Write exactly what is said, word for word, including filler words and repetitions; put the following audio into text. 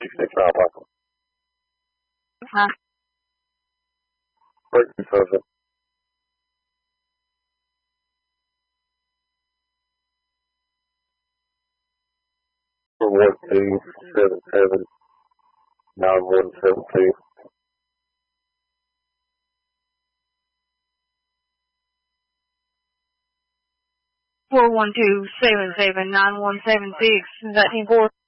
six six Alpha. Huh? Breaking subject. four one two seven seven nine one seven two. Four one two seven seven nine one seven six. Is that team four?